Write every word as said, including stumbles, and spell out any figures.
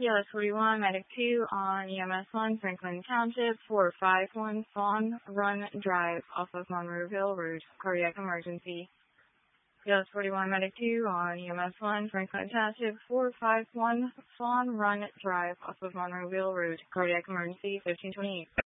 P L S forty-one, Medic two on E M S one, Franklin Township, four five one Fawn Run Drive off of Monroeville Road, cardiac emergency. P L S forty-one, Medic two on E M S one, Franklin Township, four five one Fawn Run Drive off of Monroeville Road, cardiac emergency, fifteen twenty-eight.